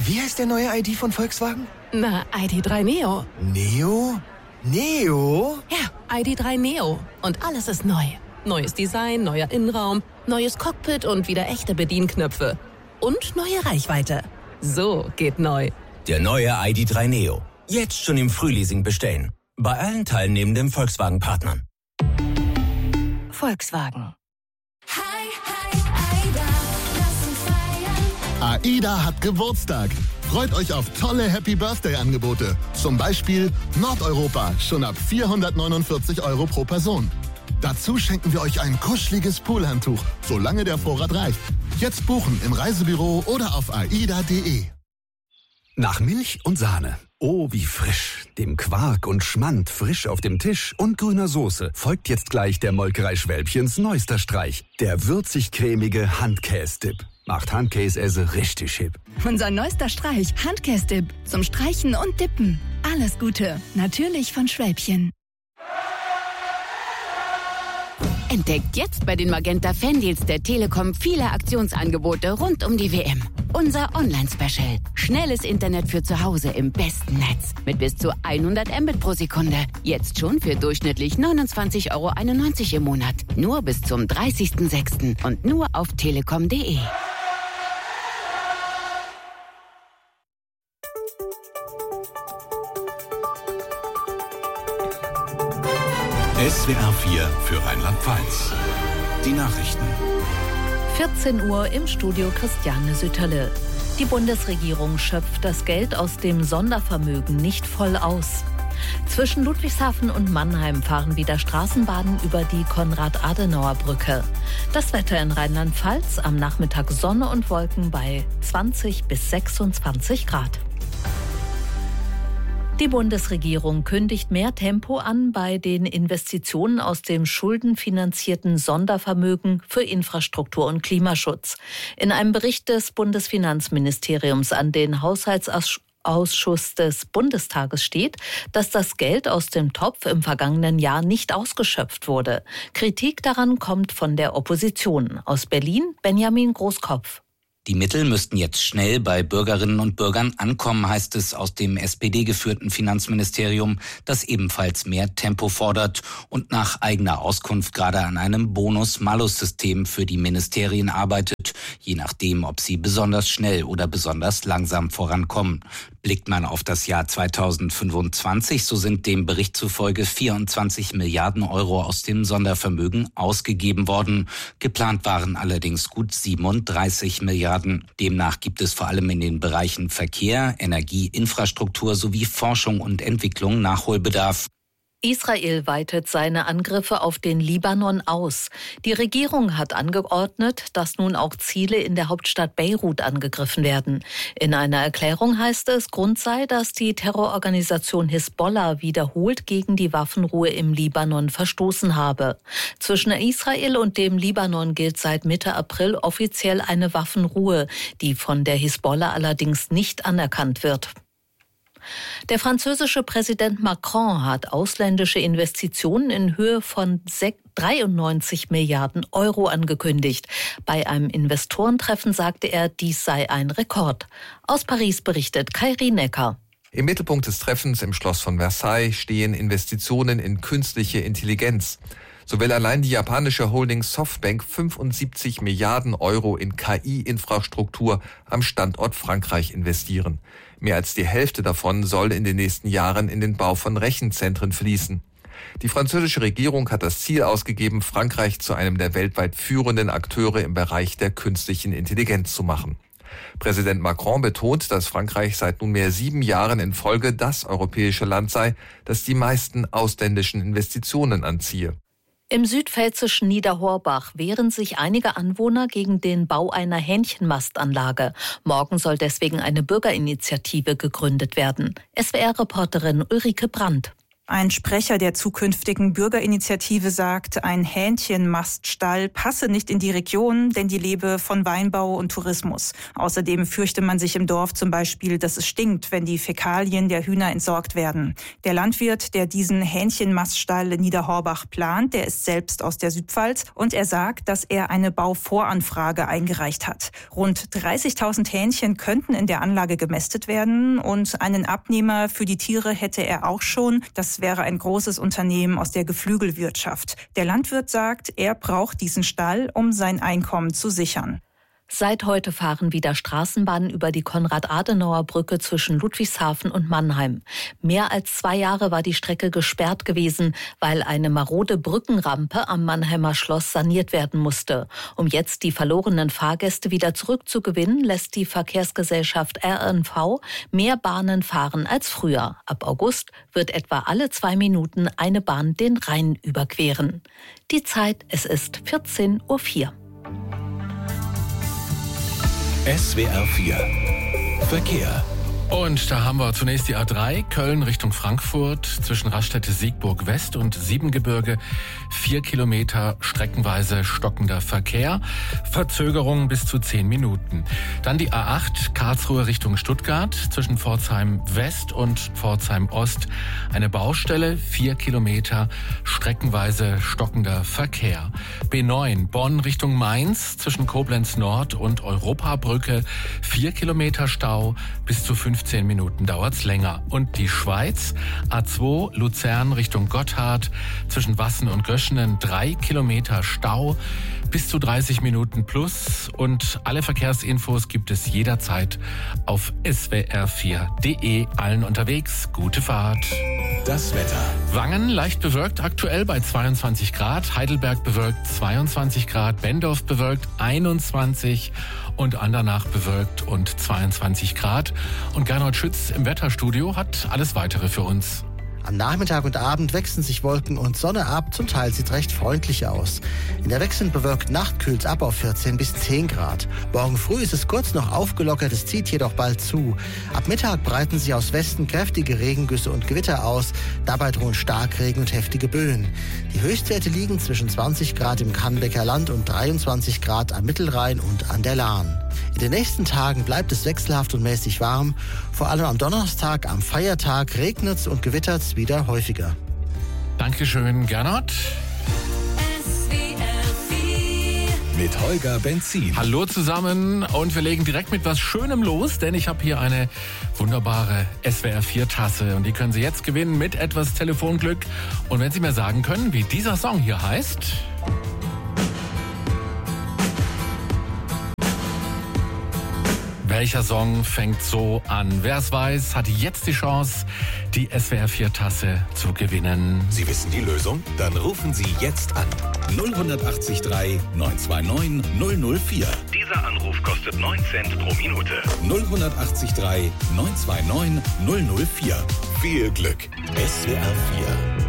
Wie heißt der neue ID von Volkswagen? Na, ID.3 Neo. Neo? Neo? Ja, ID.3 Neo. Und alles ist neu. Neues Design, neuer Innenraum, neues Cockpit und wieder echte Bedienknöpfe. Und neue Reichweite. So geht neu. Der neue ID.3 Neo. Jetzt schon im Frühleasing bestellen. Bei allen teilnehmenden Volkswagen-Partnern. Volkswagen. AIDA hat Geburtstag. Freut euch auf tolle Happy-Birthday-Angebote. Zum Beispiel Nordeuropa, schon ab 449 € pro Person. Dazu schenken wir euch ein kuscheliges Poolhandtuch, solange der Vorrat reicht. Jetzt buchen im Reisebüro oder auf aida.de. Nach Milch und Sahne. Oh, wie frisch. Dem Quark und Schmand frisch auf dem Tisch und grüner Soße folgt jetzt gleich der Molkerei Schwälbchens neuester Streich. Der würzig-cremige Handkäse-Dip. Macht Handkäse richtig hip. Unser neuester Streich, Handkäse-Dip. Zum Streichen und Dippen. Alles Gute. Natürlich von Schwälbchen. Entdeckt jetzt bei den Magenta Fandeals der Telekom viele Aktionsangebote rund um die WM. Unser Online-Special. Schnelles Internet für zu Hause im besten Netz. Mit bis zu 100 Mbit pro Sekunde. Jetzt schon für durchschnittlich 29,91 € im Monat. Nur bis zum 30.06. und nur auf telekom.de. SWR 4 für Rheinland-Pfalz. Die Nachrichten. 14 Uhr im Studio Christiane Sütterle. Die Bundesregierung schöpft das Geld aus dem Sondervermögen nicht voll aus. Zwischen Ludwigshafen und Mannheim fahren wieder Straßenbahnen über die Konrad-Adenauer-Brücke. Das Wetter in Rheinland-Pfalz, am Nachmittag Sonne und Wolken bei 20 bis 26 Grad. Die Bundesregierung kündigt mehr Tempo an bei den Investitionen aus dem schuldenfinanzierten Sondervermögen für Infrastruktur und Klimaschutz. In einem Bericht des Bundesfinanzministeriums an den Haushaltsausschuss des Bundestages steht, dass das Geld aus dem Topf im vergangenen Jahr nicht ausgeschöpft wurde. Kritik daran kommt von der Opposition. Aus Berlin, Benjamin Großkopf. Die Mittel müssten jetzt schnell bei Bürgerinnen und Bürgern ankommen, heißt es aus dem SPD-geführten Finanzministerium, das ebenfalls mehr Tempo fordert und nach eigener Auskunft gerade an einem Bonus-Malus-System für die Ministerien arbeitet, je nachdem, ob sie besonders schnell oder besonders langsam vorankommen. Blickt man auf das Jahr 2025, so sind dem Bericht zufolge 24 Milliarden € aus dem Sondervermögen ausgegeben worden. Geplant waren allerdings gut 37 Milliarden. Demnach gibt es vor allem in den Bereichen Verkehr, Energie, Infrastruktur sowie Forschung und Entwicklung Nachholbedarf. Israel weitet seine Angriffe auf den Libanon aus. Die Regierung hat angeordnet, dass nun auch Ziele in der Hauptstadt Beirut angegriffen werden. In einer Erklärung heißt es, Grund sei, dass die Terrororganisation Hisbollah wiederholt gegen die Waffenruhe im Libanon verstoßen habe. Zwischen Israel und dem Libanon gilt seit Mitte April offiziell eine Waffenruhe, die von der Hisbollah allerdings nicht anerkannt wird. Der französische Präsident Macron hat ausländische Investitionen in Höhe von 93 Milliarden € angekündigt. Bei einem Investorentreffen sagte er, dies sei ein Rekord. Aus Paris berichtet Kai Rienecker. Im Mittelpunkt des Treffens im Schloss von Versailles stehen Investitionen in künstliche Intelligenz. So will allein die japanische Holding Softbank 75 Milliarden € in KI-Infrastruktur am Standort Frankreich investieren. Mehr als die Hälfte davon soll in den nächsten Jahren in den Bau von Rechenzentren fließen. Die französische Regierung hat das Ziel ausgegeben, Frankreich zu einem der weltweit führenden Akteure im Bereich der künstlichen Intelligenz zu machen. Präsident Macron betont, dass Frankreich seit nunmehr 7 Jahren in Folge das europäische Land sei, das die meisten ausländischen Investitionen anziehe. Im südpfälzischen Niederhorbach wehren sich einige Anwohner gegen den Bau einer Hähnchenmastanlage. Morgen soll deswegen eine Bürgerinitiative gegründet werden. SWR-Reporterin Ulrike Brandt. Ein Sprecher der zukünftigen Bürgerinitiative sagt, ein Hähnchenmaststall passe nicht in die Region, denn die lebe von Weinbau und Tourismus. Außerdem fürchte man sich im Dorf zum Beispiel, dass es stinkt, wenn die Fäkalien der Hühner entsorgt werden. Der Landwirt, der diesen Hähnchenmaststall in Niederhorbach plant, der ist selbst aus der Südpfalz und er sagt, dass er eine Bauvoranfrage eingereicht hat. Rund 30.000 Hähnchen könnten in der Anlage gemästet werden und einen Abnehmer für die Tiere hätte er auch schon. Das wäre ein großes Unternehmen aus der Geflügelwirtschaft. Der Landwirt sagt, er braucht diesen Stall, um sein Einkommen zu sichern. Seit heute fahren wieder Straßenbahnen über die Konrad-Adenauer-Brücke zwischen Ludwigshafen und Mannheim. Mehr als 2 Jahre war die Strecke gesperrt gewesen, weil eine marode Brückenrampe am Mannheimer Schloss saniert werden musste. Um jetzt die verlorenen Fahrgäste wieder zurückzugewinnen, lässt die Verkehrsgesellschaft RNV mehr Bahnen fahren als früher. Ab August wird etwa alle 2 Minuten eine Bahn den Rhein überqueren. Die Zeit, es ist 14:04 Uhr. SWR 4 Verkehr. Und da haben wir zunächst die A3, Köln Richtung Frankfurt, zwischen Raststätte Siegburg West und Siebengebirge. 4 Kilometer streckenweise stockender Verkehr. Verzögerung bis zu 10 Minuten. Dann die A8, Karlsruhe Richtung Stuttgart, zwischen Pforzheim West und Pforzheim Ost. Eine Baustelle, 4 Kilometer streckenweise stockender Verkehr. B9, Bonn Richtung Mainz, zwischen Koblenz Nord und Europabrücke. 4 Kilometer Stau, bis zu 15 Minuten dauert's länger. Und die Schweiz, A2 Luzern Richtung Gotthard, zwischen Wassen und Göschenen 3 Kilometer Stau, bis zu 30 Minuten plus. Und alle Verkehrsinfos gibt es jederzeit auf swr4.de. Allen unterwegs, gute Fahrt. Das Wetter. Wangen leicht bewölkt, aktuell bei 22 Grad. Heidelberg bewölkt 22 Grad. Bendorf bewölkt 21 und Andernach bewölkt und 22 Grad. Und Gernot Schütz im Wetterstudio hat alles Weitere für uns. Am Nachmittag und Abend wechseln sich Wolken und Sonne ab. Zum Teil sieht es recht freundlich aus. In der wechselnd bewölkten Nacht kühlt es ab auf 14 bis 10 Grad. Morgen früh ist es kurz noch aufgelockert, es zieht jedoch bald zu. Ab Mittag breiten sich aus Westen kräftige Regengüsse und Gewitter aus. Dabei drohen Starkregen und heftige Böen. Die Höchstwerte liegen zwischen 20 Grad im Kannbecker Land und 23 Grad am Mittelrhein und an der Lahn. In den nächsten Tagen bleibt es wechselhaft und mäßig warm. Vor allem am Donnerstag, am Feiertag, regnet es und gewittert es wieder häufiger. Dankeschön, Gernot. Mit Holger Benzin. Hallo zusammen und wir legen direkt mit was Schönem los, denn ich habe hier eine wunderbare SWR4-Tasse und die können Sie jetzt gewinnen mit etwas Telefonglück. Und wenn Sie mir sagen können, wie dieser Song hier heißt... Welcher Song fängt so an? Wer es weiß, hat jetzt die Chance, die SWR4-Tasse zu gewinnen. Sie wissen die Lösung? Dann rufen Sie jetzt an. 0183 929 004. Dieser Anruf kostet 9 Cent pro Minute. 0183 929 004. Viel Glück. SWR4